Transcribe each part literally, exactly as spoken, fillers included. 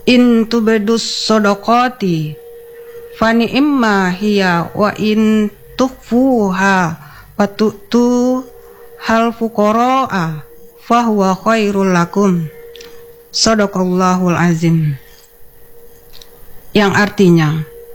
In tubedus sodokoti fani imma hiya wa in tukhfuha wa tu'tu hal fuqara'a fahuwa khairul lakum. Shadaqallahul azim. Yang artinya,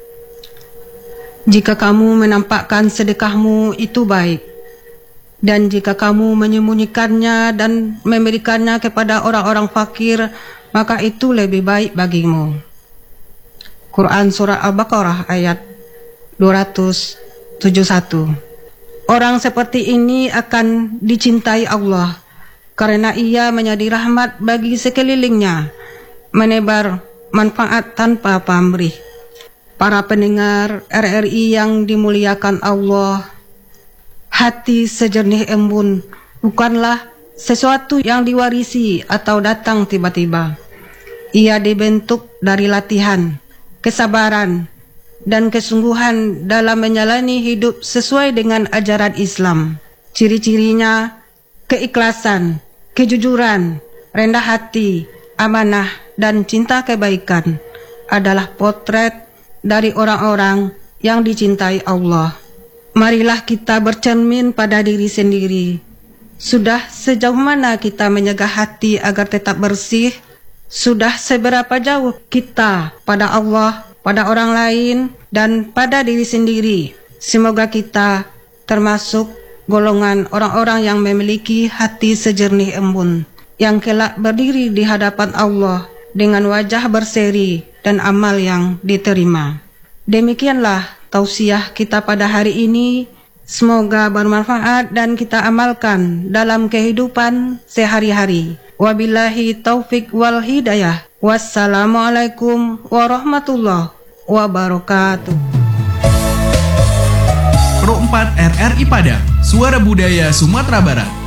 jika kamu menampakkan sedekahmu itu baik, dan jika kamu menyembunyikannya dan memberikannya kepada orang-orang fakir, maka itu lebih baik bagimu. Quran Surah Al-Baqarah ayat dua ratus tujuh puluh satu. Orang seperti ini akan dicintai Allah karena ia menjadi rahmat bagi sekelilingnya, menebar manfaat tanpa pamrih. Para pendengar R R I yang dimuliakan Allah, hati sejernih embun bukanlah sesuatu yang diwarisi atau datang tiba-tiba. Ia dibentuk dari latihan, kesabaran, dan kesungguhan dalam menjalani hidup sesuai dengan ajaran Islam. Ciri-cirinya keikhlasan, kejujuran, rendah hati, amanah, dan cinta kebaikan adalah potret dari orang-orang yang dicintai Allah. Marilah kita bercermin pada diri sendiri. Sudah sejauh mana kita menjaga hati agar tetap bersih? Sudah seberapa jauh kita pada Allah, pada orang lain, dan pada diri sendiri? Semoga kita termasuk golongan orang-orang yang memiliki hati sejernih embun, yang kelak berdiri di hadapan Allah dengan wajah berseri dan amal yang diterima. Demikianlah tausiah kita pada hari ini. Semoga bermanfaat dan kita amalkan dalam kehidupan sehari-hari. Wabillahi taufik wal hidayah. Wassalamualaikum warahmatullahi wabarakatuh. Pro empat R R I Padang, Suara Budaya Sumatera Barat.